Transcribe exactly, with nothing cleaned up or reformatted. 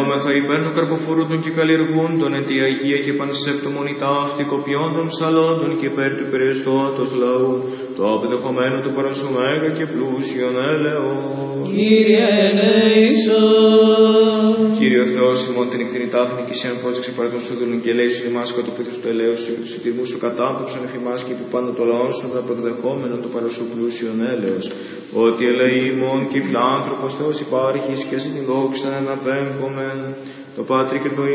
Ευλογούμεθα υπέρ του καρποφορούντων και καλλιεργούντων εν τη Αγία και πανσέπτωμον η ταύτη κοπιών των ψαλόντων και υπέρ του περιεστώτος λαού, το απεδεχομένο του παρασωμέγα και πλούσιον έλεος. Κύριε ελέησον. Κύριε Θεός ημών την εκτινή τάφνη και σιαν πρόσεξε παρά των σούδουλων και ελέησον ημάς κατ' πίθος του ελέους και του συντηρμού σου κατάπτωξαν εφημάς και επί πάνω το λαό σου τα αποδεχόμενο το παρασού πλούσιον έλεος. Ότι ελέη ημών και φιλάνθρωπος Θεός υπάρχεις και σε την δόξα να απέμπομεν το Πάτρι και το